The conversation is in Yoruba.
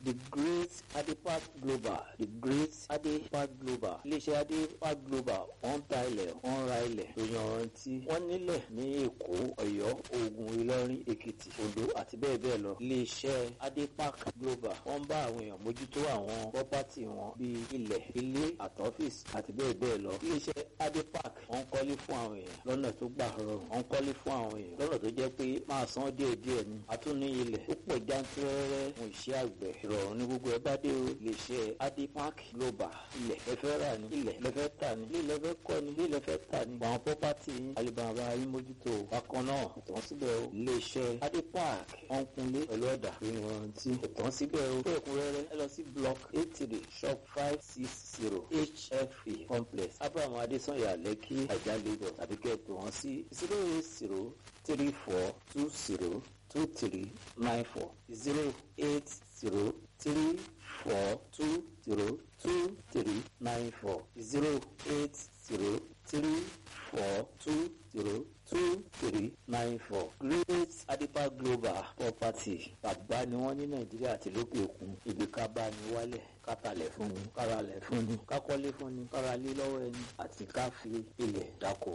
the great Adepark Global, the great Adepark Global. Iléeṣẹ́ Adepark Global wọ́n ń ta ilẹ̀, wọ́n ń ra ilẹ̀ tó yanrantí. Wọ́n nílẹ̀ ní Èkó, Ọ̀yọ́, Ògùn, Ìlọrin, Èkìtì, Oǹdó àti bẹ́ẹ̀ bẹ́ẹ̀ lọ. Iléeṣẹ́ Adepark Global wọ́n ń bá àwọn èèyàn mójútó àwọn pọ́pátì wọn bíi ilẹ̀, ilé, àtọ́fíìsì àti bẹ́ẹ̀ bẹ́ẹ̀ lọ. Iléeṣẹ́ Adepark wọ́n ń kọ́lé fún àwọn èèyàn lọ́nà tó gbà rọrùn. Wọ́n ń kọ́lé fún àwọn èèyàn lọ́nà tó jẹ́ pé máa san díẹ̀díẹ̀ ni. A tún ní ilẹ̀ tó pọ̀ jántírẹ́rẹ́ fún iṣẹ́ àgbẹ̀. Ìrọ̀rùn ní gbogbo ẹ bá dé o. Iléeṣẹ́ Adepark Global. Ilẹ̀ lẹ́fẹ́ rà ní, ilẹ̀ lẹ́fẹ́ tà ní, ilé lẹ́fẹ́ kọ́ ní, ilé lẹ́fẹ́ tà ní. Àwọn pọ́pátì yín alibaba yín mójútó. Bákan náà ìtàn síbẹ̀ o. Iléeṣẹ́ Adepark wọ́n kunlé pẹ̀lú ọ̀dà ìrántí. Ìtàn síbẹ̀ o. Fún ẹ̀kúnrẹ́rẹ́ ẹ lọ sí block 83 shop 560 HFA complex Abraham Adesanya Lekki Ajah Lagos tàbí kẹ́ẹ̀tù wọn sí 08034202394 08034202394 Great Adepark Global Property. Bàbá ni wọ́n ní Nàìjíríà àti lókè òkun. Ibi ká bá ní wálẹ̀, ká talẹ̀ fún ni, ká ralẹ̀ fún ni, ká kọ́lé fún ni, ká ralé lọ́wọ́ ẹni àti ká fi ilẹ̀ dáko.